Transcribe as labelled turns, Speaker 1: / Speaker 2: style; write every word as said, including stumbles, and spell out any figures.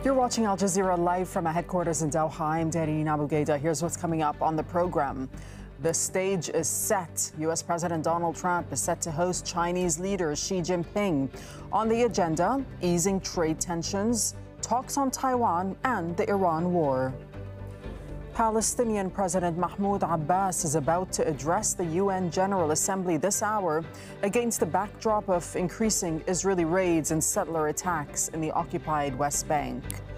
Speaker 1: You're watching Al Jazeera live from our headquarters in Doha. I'm Darine Abu-Gheda. Here's what's coming up on the program. The stage is set. U S President Donald Trump is set to host Chinese leader Xi Jinping. On the agenda, easing trade tensions, talks on Taiwan, and the Iran war. Palestinian President Mahmoud Abbas is about to address the U N General Assembly this hour against the backdrop of increasing Israeli raids and settler attacks in the occupied West Bank.